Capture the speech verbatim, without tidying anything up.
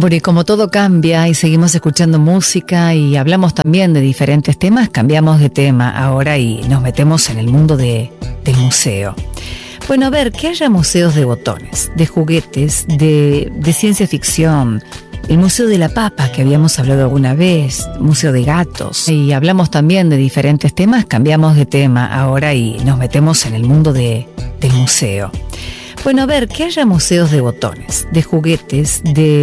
Bueno, y como todo cambia y seguimos escuchando música y hablamos también de diferentes temas, cambiamos de tema ahora y nos metemos en el mundo de, del museo. Bueno, a ver, que haya museos de botones, de juguetes, de, de ciencia ficción, el Museo de la Papa que habíamos hablado alguna vez, Museo de Gatos, y hablamos también de diferentes temas, cambiamos de tema ahora y nos metemos en el mundo de, del museo. Bueno, a ver, que haya museos de botones, de juguetes, de